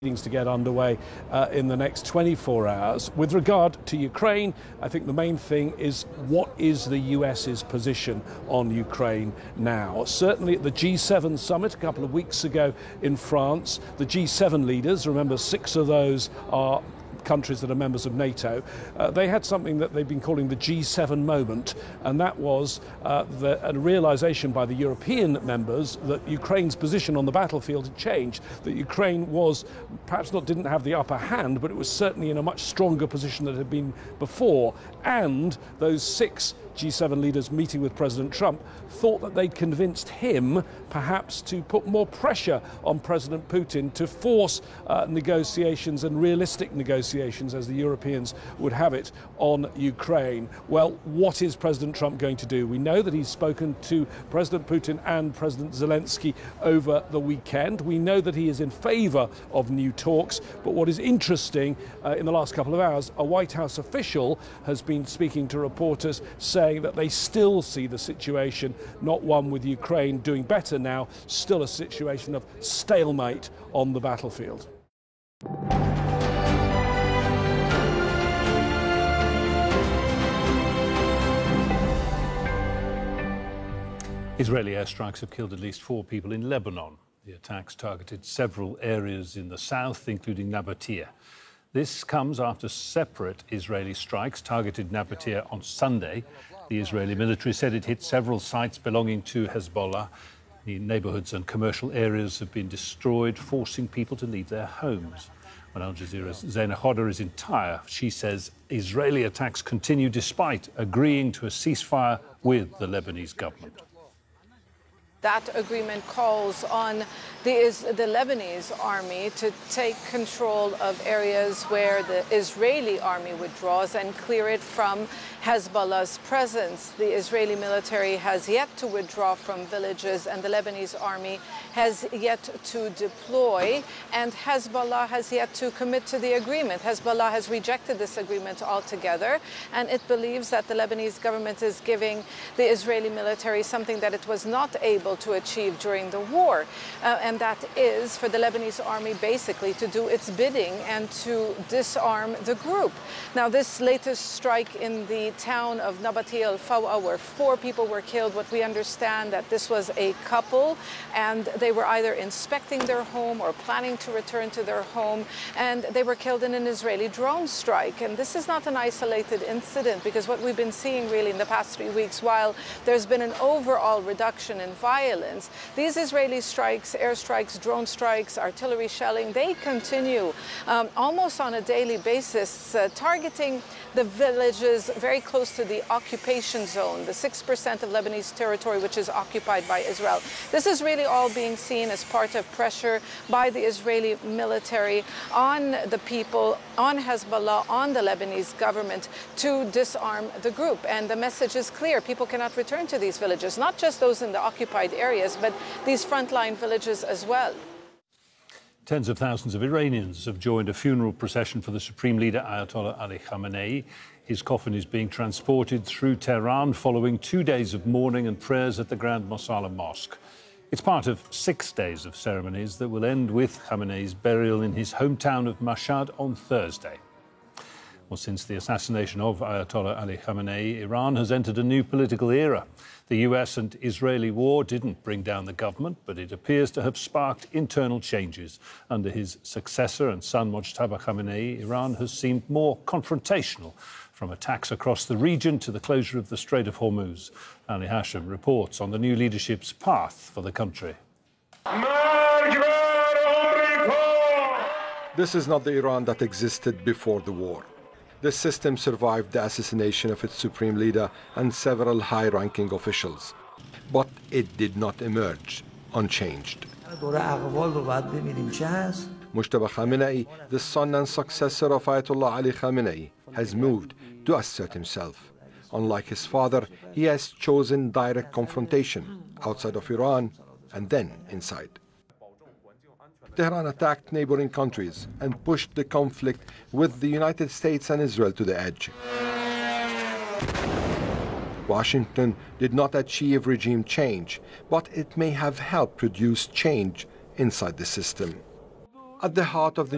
Meetings to get underway in the next 24 hours. With regard to Ukraine, I think the main thing is what is the US's position on Ukraine now? Certainly at the G7 summit a couple of weeks ago in France, the G7 leaders, remember 6 of those are countries that are members of NATO, they had something that they've been calling the G7 moment, and that was a realization by the European members that Ukraine's position on the battlefield had changed, that Ukraine was perhaps didn't have the upper hand, but it was certainly in a much stronger position than it had been before, and those 6 G7 leaders meeting with President Trump thought that they'd convinced him perhaps to put more pressure on President Putin to force negotiations and realistic negotiations, as the Europeans would have it, on Ukraine. Well, what is President Trump going to do? We know that he's spoken to President Putin and President Zelensky over the weekend. We know that he is in favor of new talks, but what is interesting in the last couple of hours, a White House official has been speaking to reporters saying that they still see the situation, not one with Ukraine doing better now, still a situation of stalemate on the battlefield. Israeli airstrikes have killed at least 4 people in Lebanon. The attacks targeted several areas in the south, including Nabatea. This comes after separate Israeli strikes targeted Nabatea on Sunday. The Israeli military said it hit several sites belonging to Hezbollah. The neighborhoods and commercial areas have been destroyed, forcing people to leave their homes. When Al Jazeera's Zaina Khodder is entire, she says Israeli attacks continue despite agreeing to a ceasefire with the Lebanese government. That agreement calls on the Lebanese army to take control of areas where the Israeli army withdraws and clear it from Hezbollah's presence. The Israeli military has yet to withdraw from villages, and the Lebanese army has yet to deploy, and Hezbollah has yet to commit to the agreement. Hezbollah has rejected this agreement altogether, and it believes that the Lebanese government is giving the Israeli military something that it was not able to achieve during the war, and that is for the Lebanese army basically to do its bidding and to disarm the group. Now, this latest strike in the town of Nabatea al-Fawa, where 4 people were killed, what we understand that this was a couple, and they were either inspecting their home or planning to return to their home, and they were killed in an Israeli drone strike. And this is not an isolated incident, because what we've been seeing really in the past 3 weeks, while there's been an overall reduction in violence, these Israeli strikes, airstrikes, drone strikes, artillery shelling, they continue almost on a daily basis, targeting the villages very close to the occupation zone, the 6% of Lebanese territory which is occupied by Israel. This is really all being seen as part of pressure by the Israeli military on the people, on Hezbollah, on the Lebanese government to disarm the group. And the message is clear. People cannot return to these villages, not just those in the occupied areas, but these frontline villages as well. Tens of thousands of Iranians have joined a funeral procession for the Supreme Leader Ayatollah Ali Khamenei. His coffin is being transported through Tehran following 2 days of mourning and prayers at the Grand Mosala Mosque. It's part of 6 days of ceremonies that will end with Khamenei's burial in his hometown of Mashhad on Thursday. Well, since the assassination of Ayatollah Ali Khamenei, Iran has entered a new political era. The US and Israeli war didn't bring down the government, but it appears to have sparked internal changes. Under his successor and son Mojtaba Khamenei, Iran has seemed more confrontational, from attacks across the region to the closure of the Strait of Hormuz. Ali Hashem reports on the new leadership's path for the country. This is not the Iran that existed before the war. The system survived the assassination of its supreme leader and several high-ranking officials. But it did not emerge unchanged. Mojtaba Khamenei, the son and successor of Ayatollah Ali Khamenei, has moved to assert himself. Unlike his father, he has chosen direct confrontation outside of Iran and then inside. Tehran attacked neighboring countries and pushed the conflict with the United States and Israel to the edge. Washington did not achieve regime change, but it may have helped produce change inside the system. At the heart of the